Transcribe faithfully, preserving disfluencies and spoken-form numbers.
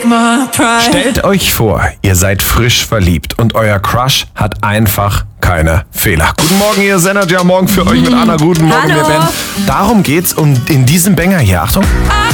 Stellt euch vor, ihr seid frisch verliebt und euer Crush hat einfach keine Fehler. Guten Morgen, ihr Energy am Morgen für euch mit Anna. Guten Morgen, Hallo. mir Ben. Darum geht's um in diesem Banger hier. Achtung.